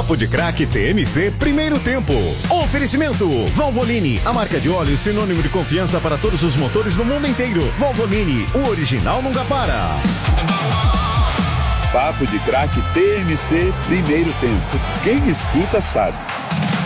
Papo de Craque TMC, primeiro tempo. Oferecimento, Valvoline, a marca de óleo sinônimo de confiança para todos os motores do mundo inteiro. Valvoline, o original nunca para. Papo de Craque TMC, primeiro tempo. Quem escuta sabe.